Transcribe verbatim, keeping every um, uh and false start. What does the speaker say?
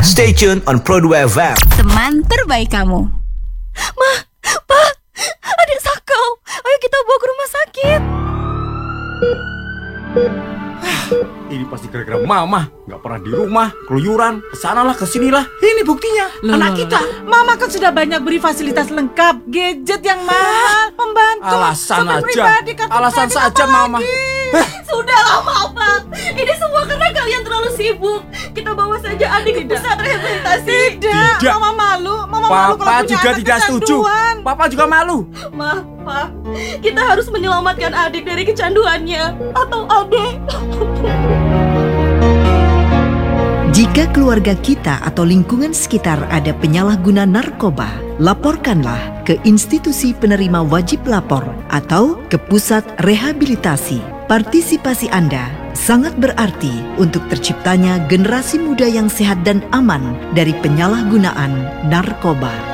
Stay tuned on Pro dua F M. Teman terbaik kamu. Ma, Pa, adik sakau. Ayo kita bawa ke rumah sakit. Ini pasti gara-gara mama, nggak pernah di rumah, keluyuran, kesanalah kesinilah. Ini buktinya, Loh, anak loh, kita. loh. Mama kan sudah banyak beri fasilitas lengkap, gadget yang mahal, pembantu, Alasan sopir aja, pribadi, kartu alasan kredit, saja apa mama. lagi? Sudahlah, Papa. Ini semua karena kalian terlalu sibuk. Kita bawa saja adik ke pusat rehabilitasi. Tidak, Tidak. Mama malu, Mama malu Papa kalau punya juga anak tidak setuju. kecanduan. Papa juga malu. Ma, Pa, kita harus menyelamatkan adik dari kecanduannya. Atau adik. Jika keluarga kita atau lingkungan sekitar ada penyalahguna narkoba, laporkanlah ke institusi penerima wajib lapor atau ke pusat rehabilitasi. Partisipasi Anda sangat berarti untuk terciptanya generasi muda yang sehat dan aman dari penyalahgunaan narkoba.